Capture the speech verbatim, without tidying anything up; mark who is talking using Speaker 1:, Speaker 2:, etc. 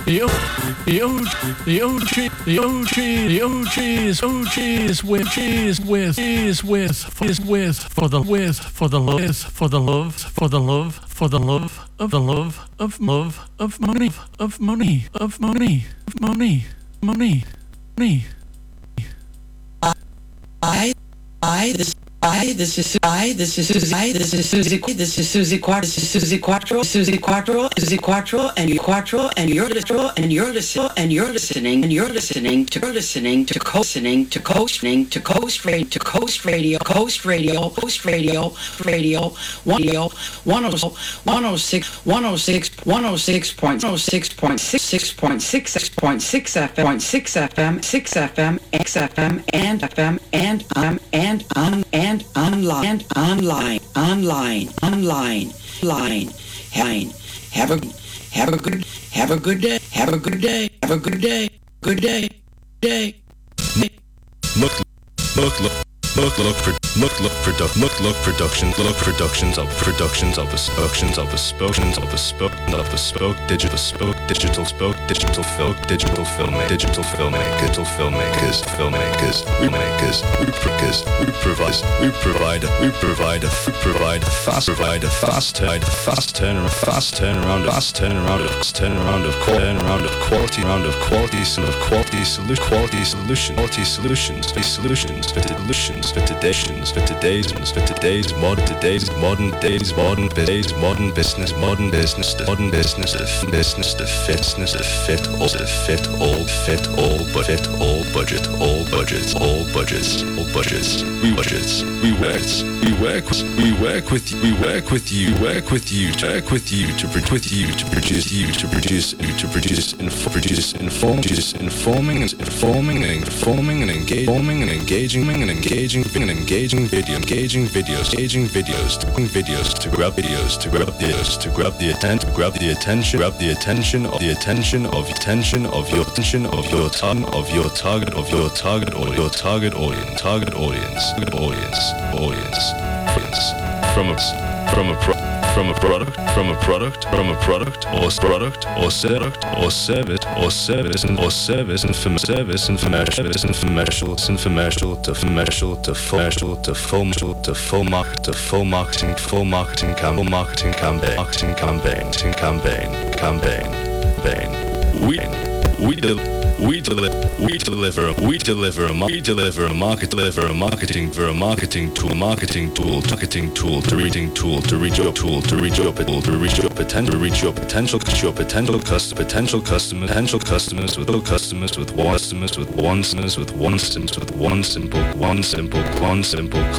Speaker 1: the O, the O, the O G, the O G, the O G's, O G's with cheese with cheese with is with for the with for the love for the love for the love for the love of the love of love of money of money of money of money money money.
Speaker 2: I I this I this is I this is Susie I this is Susie this is Susie Quattro this is Susie Quattro Susie Quattro Susie Quattro and you Quattro and you're listening and you're listening and you're listening and you're listening to listening to listening to coasting to coast radio to coast radio coast radio coast radio radio one one one oh six one oh six one oh six point oh six point six six point six six point six F M point six F M six F M X F M and F M and um and on and And online, and online, online, online, line, line. Have a, have a good, have a good day, have a good day, have a good day, good day, day.
Speaker 3: Look, look, look. Look, look, look, look, product, look, look, production, look, productions of productions of productions of bespoken, of bespoke, of bespoke, digital, spoke, digital, spoke, digital, film, digital film, digital filmmakers, digital filmmakers, filmmakers, remakers, replicas, we provide, we provide, we provide, we provide a fast, provide a fast, turn, fast turn, fast turnaround, fast turnaround, fast turnaround of turnaround of quality, round of quality, of quality solution, quality solution, quality solutions, solutions, solutions. For today's, for today's, for today's modern, today's modern, days modern, today's modern business, modern business, modern business, business to fitness, to fit all, to fit all, fit all, but fit all budget, all budgets, all budgets, all budgets. We budgets, we work, we work, we work with you, we work with you, work with you, work with you to produce, with you to produce, you to produce, you to produce, info, produce, inform, produce, informing and informing and informing and engaging and engaging and engaging. Engaging, engaging video, engaging videos, engaging videos, to videos, to grab videos, to grab videos, to grab the attention, to grab the attention, grab the attention of the attention of attention of your attention of your target of your target of your target or your target audience, target audience, audience, audience, audience, from a from a pro. From a product, from a product, from a product, or product, or product, or service, or service, and or service, and from service, and from service, and from commercial, and commercial to commercial to commercial to full, to full market, to full marketing, full marketing, full marketing campaign, marketing campaign, campaign, campaign, campaign. We, we do. We deliver, we deliver, we deliver, we deliver a market, deliver a marketing, for a marketing tool, marketing tool, marketing tool, to reading tool, to reach your tool, to reach your tool, to reach your potential, reach your potential, your potential customer, potential customer, potential customers with all customers with one customers with one customers with one simple, with one simple, one simple, one simple.